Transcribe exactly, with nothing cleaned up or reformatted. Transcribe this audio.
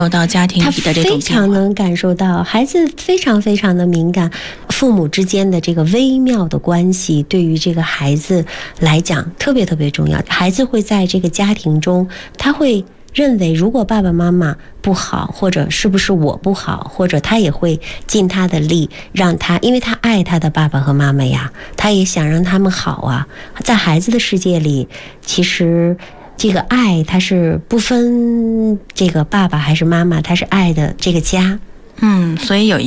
受到家庭里的这种变化， 他非常能感受到，孩子非常非常的敏感，父母之间的这个微妙的关系对于这个孩子来讲特别特别重要。孩子会在这个家庭中，他会认为如果爸爸妈妈不好，或者是不是我不好，或者他也会尽他的力让他，因为他爱他的爸爸和妈妈呀，他也想让他们好啊。在孩子的世界里，其实这个爱它是不分这个爸爸还是妈妈，它是爱的这个家。 嗯，所以有一